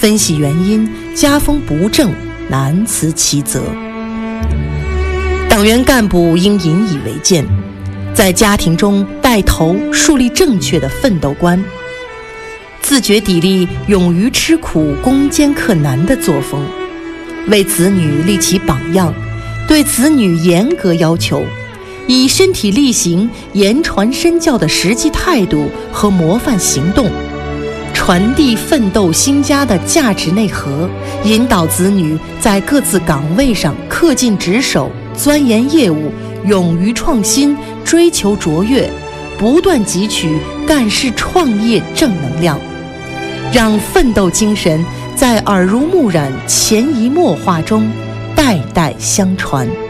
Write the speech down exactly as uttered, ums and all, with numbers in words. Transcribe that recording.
分析原因，家风不正，难辞其责。党员干部应引以为鉴，在家庭中带头树立正确的奋斗观，自觉砥砺勇于吃苦、攻坚克难的作风，为子女立起榜样，对子女严格要求，以身体力行、言传身教的实际态度和模范行动，传递奋斗兴家的价值内核，引导子女在各自岗位上恪尽职守，钻研业务，勇于创新，追求卓越，不断汲取干事创业正能量，让奋斗精神在耳濡目染、潜移默化中代代相传。